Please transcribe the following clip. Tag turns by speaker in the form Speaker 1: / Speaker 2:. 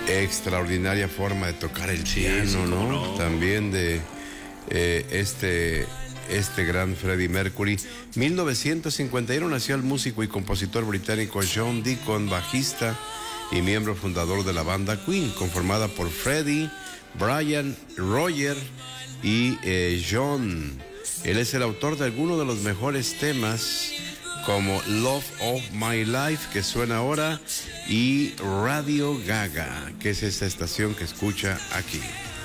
Speaker 1: extraordinaria forma de tocar el piano, ¿no? También de este gran Freddie Mercury. 1951 nació el músico y compositor británico John Deacon, bajista y miembro fundador de la banda Queen, conformada por Freddie, Brian, Roger y John. Él es el autor de algunos de los mejores temas como Love of My Life, que suena ahora, y Radio Gaga, que es esta estación que escucha aquí.